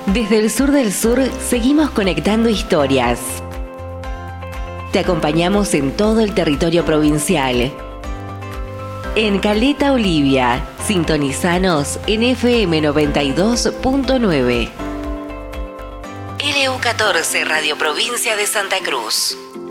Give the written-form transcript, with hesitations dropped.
Desde el sur del sur seguimos conectando historias. Te acompañamos en todo el territorio provincial. En Caleta Olivia, sintonizanos en FM 92.9. LU14 Radio Provincia de Santa Cruz.